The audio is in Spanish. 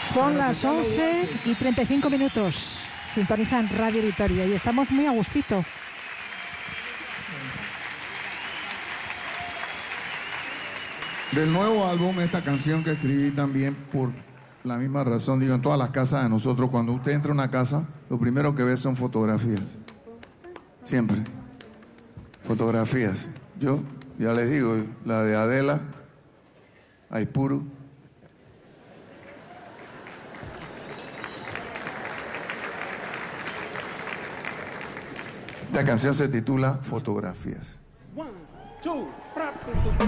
Son las 11:35. Sintonizan Radio Vitoria y estamos muy a gustito. Del nuevo álbum, esta canción que escribí también por la misma razón, digo, en todas las casas de nosotros, cuando usted entra a una casa, lo primero que ve son fotografías. Siempre. Fotografías. Yo, ya les digo, la de Adela, Aipuru. Esta canción se titula Fotografías.